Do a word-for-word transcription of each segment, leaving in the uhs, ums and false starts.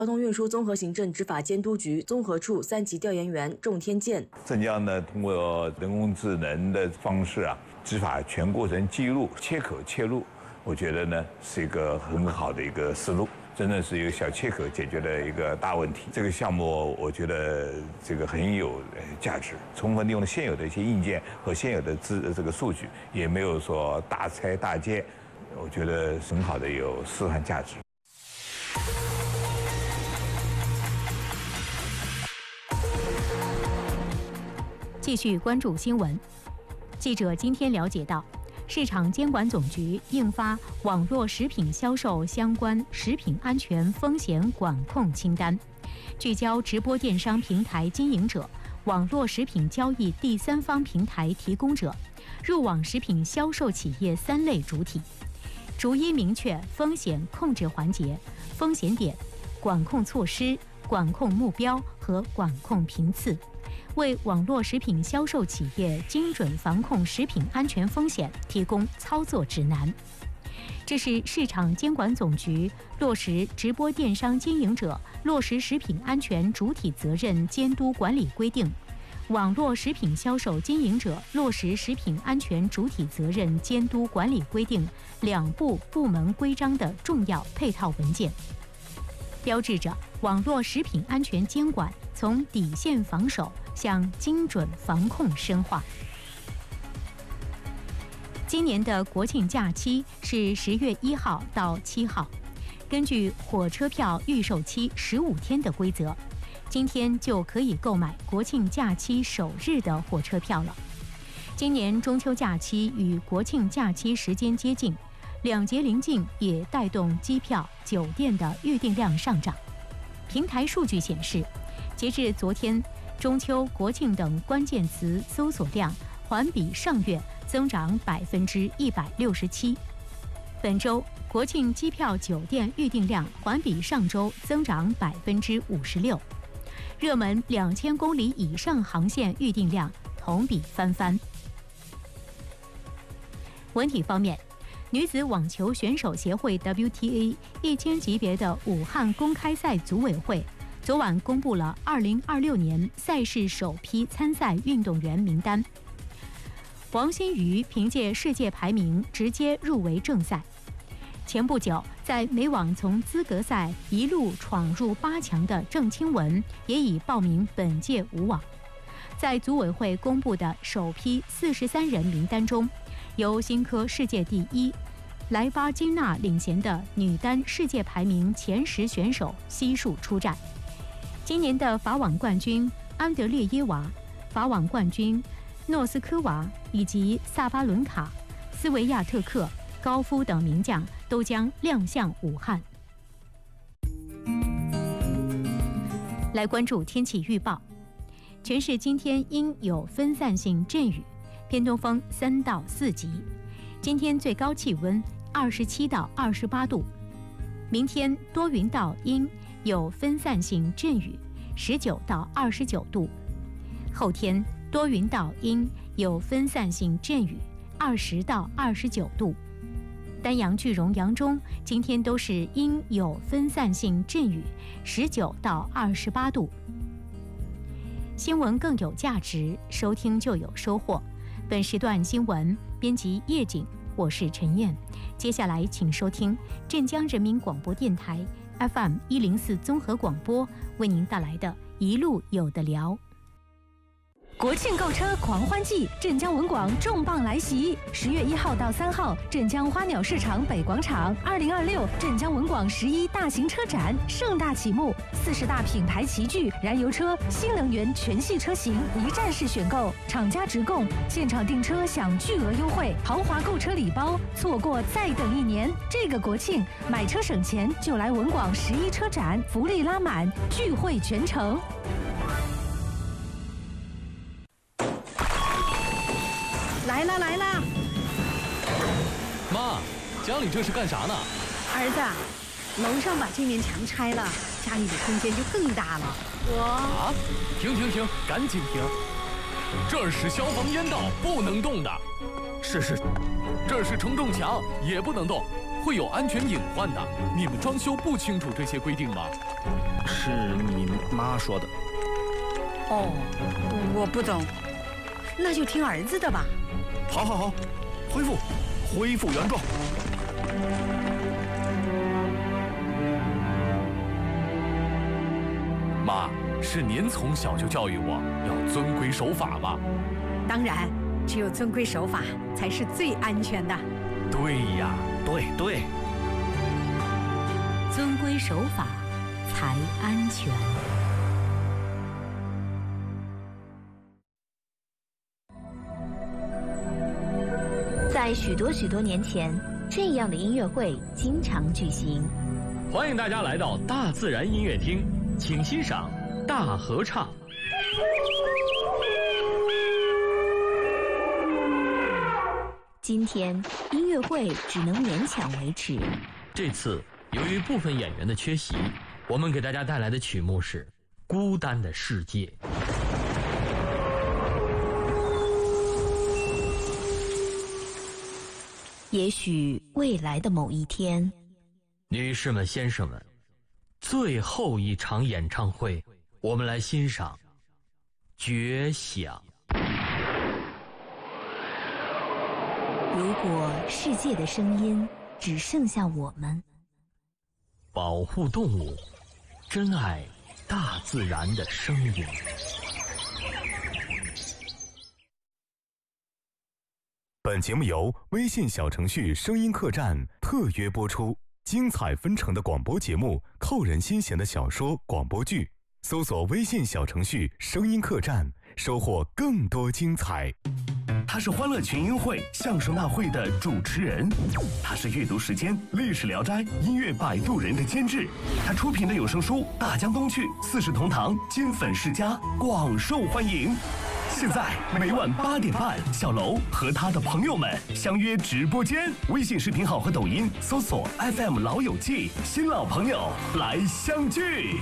交通运输综合行政执法监督局综合处三级调研员仲天健， 镇江呢，通过人工智能的方式啊，执法全过程记录，切口切入，我觉得呢是一个很好的一个思路，真的是一个小切口解决了一个大问题。这个项目我觉得这个很有价值，充分利用了现有的一些硬件和现有的资这个数据，也没有说大拆大建，我觉得很好的有示范价值。 继续关注新闻。记者今天了解到，市场监管总局印发网络食品销售相关食品安全风险管控清单，聚焦直播电商平台经营者、网络食品交易第三方平台提供者、入网食品销售企业三类主体，逐一明确风险控制环节、风险点、管控措施、管控目标和管控频次，为网络食品销售企业精准防控食品安全风险提供操作指南。这是市场监管总局落实直播电商经营者落实食品安全主体责任监督管理规定、网络食品销售经营者落实食品安全主体责任监督管理规定两部部门规章的重要配套文件，标志着网络食品安全监管从底线防守向精准防控深化。今年的国庆假期是十月一号到七号，根据火车票预售期十五天的规则，今天就可以购买国庆假期首日的火车票了。今年中秋假期与国庆假期时间接近，两节临近也带动机票、酒店的预订量上涨。平台数据显示，截至昨天，中秋、国庆等关键词搜索量环比上月增长百分之一百六十七。本周国庆机票、酒店预订量环比上周增长百分之五十六。热门两千公里以上航线预订量同比翻番。文体方面，女子网球选手协会 W T A 一千级别的武汉公开赛组委会昨晚公布了二零二六年赛事首批参赛运动员名单。王欣瑜凭借世界排名直接入围正赛。前不久，在美网从资格赛一路闯入八强的郑钦文也已报名本届舞网。在组委会公布的首批四十三人名单中，由新科世界第一莱巴金娜领衔的女单世界排名前十选手悉数出战。今年的法网冠军安德烈耶娃、法网冠军诺斯科娃以及萨巴伦卡、斯维亚特克、高夫等名将都将亮相武汉。来关注天气预报，全市今天阴有分散性阵雨，偏东风三到四级。今天最高气温二十七到二十八度，明天多云到阴，有分散性阵雨，十九到二十九度。后天多云到阴，有分散性阵雨，二十到二十九度。丹阳、句容、扬中今天都是阴有分散性阵雨，十九到二十八度。新闻更有价值，收听就有收获。本时段新闻编辑叶景，我是陈燕。接下来请收听镇江人民广播电台 F M 一零四综合广播为您带来的一路有的聊。 国庆购车狂欢季，镇江文广重磅来袭！十月一号到三号，镇江花鸟市场北广场，二零二六镇江文广十一大型车展盛大启幕，四十大品牌齐聚，燃油车、新能源全系车型一站式选购，厂家直供，现场订车享巨额优惠，豪华购车礼包，错过再等一年。这个国庆买车省钱，就来文广十一车展，福利拉满，聚会全城。 来啦来啦！ 妈，家里这是干啥呢？ 儿子，楼上把这面墙拆了，家里的空间就更大了。我啊，停停停，赶紧停！这儿是消防烟道，不能动的。是是，这儿是承重墙，也不能动。 会有安全隐患的。你们装修不清楚这些规定吗？ 是你妈说的。 哦，我不懂，那就听儿子的吧。 好好好，恢复，恢复原状。 妈，是您从小就教育我要遵规守法吧？ 当然，只有遵规守法才是最安全的。 对呀， 对对， 遵规守法才安全。 在许多许多年前，这样的音乐会经常举行。 欢迎大家来到大自然音乐厅，请欣赏大合唱。 今天音乐会只能勉强维持。 这次由于部分演员的缺席，我们给大家带来的曲目是《孤单的世界》。 也许未来的某一天， 女士们、先生们，最后一场演唱会，我们来欣赏《绝响》。 如果世界的声音只剩下我们， 保护动物，珍爱大自然的声音。 本节目由微信小程序声音客栈特约播出，精彩纷呈的广播节目，扣人心弦的小说、广播剧，搜索微信小程序声音客栈，收获更多精彩。 他是欢乐群英会相声大会的主持人，他是阅读时间历史聊斋音乐摆渡人的监制，他出品的有声书《大江东去》四世同堂金粉世家广受欢迎。现在每晚八点半，小楼和他的朋友们相约直播间，微信视频号和抖音搜索 F M 老友记，新老朋友来相聚。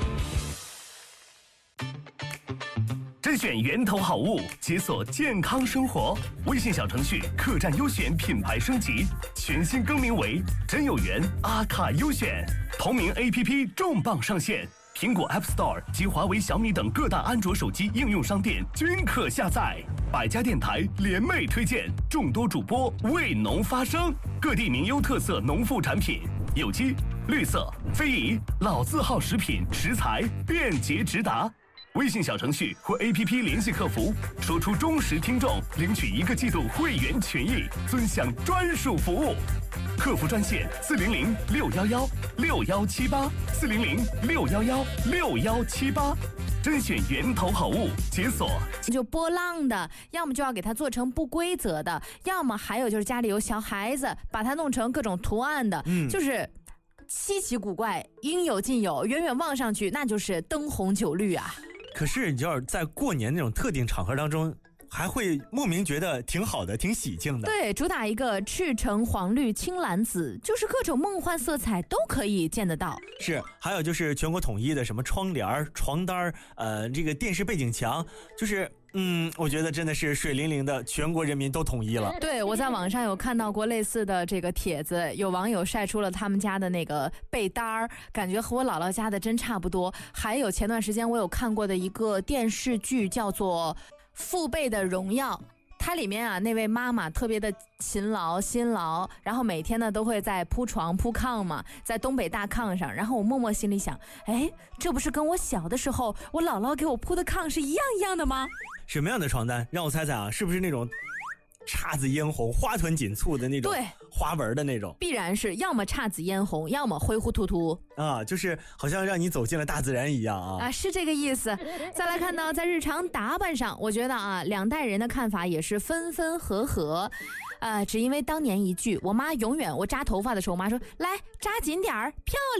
甄选源头好物，解锁健康生活。微信小程序客栈优选品牌升级，全新更名为真有缘阿卡优选，同名 A P P 重磅上线。苹果 App Store 及华为、小米等各大安卓手机应用商店均可下载。百家电台联袂推荐，众多主播为农发声，各地名优特色农副产品，有机、绿色、非遗、老字号食品食材便捷直达。微信小程序或 A P P 联系客服，说出忠实听众，领取一个季度会员权益，尊享专属服务。客服专线四零零六幺幺六幺七八四零零六幺幺六幺七八，甄选源头好物，解锁就波浪的，要么就要给它做成不规则的，要么还有就是家里有小孩子，把它弄成各种图案的，嗯，就是稀奇古怪，应有尽有，远远望上去那就是灯红酒绿啊。 可是你知道，在过年那种特定场合当中，还会莫名觉得挺好的，挺喜庆的。 对，主打一个赤橙黄绿青蓝紫，就是各种梦幻色彩都可以见得到。 是，还有就是全国统一的什么窗帘、床单，呃，这个电视背景墙，就是嗯，我觉得真的是水灵灵的，全国人民都统一了。 对，我在网上有看到过类似的这个帖子，有网友晒出了他们家的那个被单儿，感觉和我姥姥家的真差不多。还有前段时间我有看过的一个电视剧，叫做《父辈的荣耀》。它里面啊，那位妈妈特别的勤劳辛劳，然后每天呢都会在铺床铺炕嘛，在东北大炕上。然后我默默心里想，哎，这不是跟我小的时候我姥姥给我铺的炕是一样一样的吗？ 什么样的床单？让我猜猜啊，是不是那种姹紫嫣红、花团锦簇的那种？对，花纹的那种。 必然是要么姹紫嫣红，要么灰乎突突啊，就是好像让你走进了大自然一样啊！ 啊，是这个意思。再来看到在日常打扮上，我觉得啊，两代人的看法也是分分合合。呃，只因为当年一句，我妈永远我扎头发的时候，我妈说来扎紧点儿，漂亮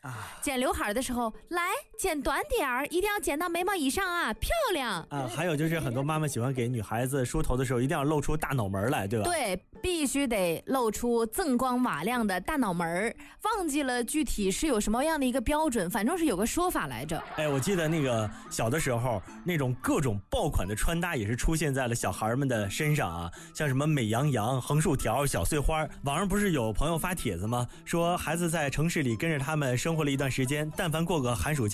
剪刘海的时候，来剪短点儿，一定要剪到眉毛以上啊，漂亮啊！还有就是很多妈妈喜欢给女孩子梳头的时候，一定要露出大脑门来，对吧？ 对，必须得露出锃光瓦亮的大脑门。忘记了具体是有什么样的一个标准，反正是有个说法来着。 哎，我记得那个小的时候，那种各种爆款的穿搭也是出现在了小孩们的身上啊，像什么美羊羊、横竖条、小碎花。网上不是有朋友发帖子吗？说孩子在城市里跟着他们生活了一段时间，但凡过个寒暑假